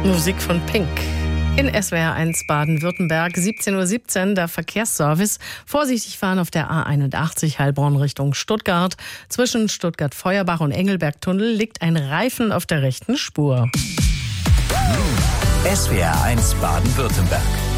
Musik von Pink. In SWR 1 Baden-Württemberg, 17:17 Uhr, der Verkehrsservice. Vorsichtig fahren auf der A81 Heilbronn Richtung Stuttgart. Zwischen Stuttgart-Feuerbach und Engelberg-Tunnel liegt ein Reifen auf der rechten Spur. SWR 1 Baden-Württemberg.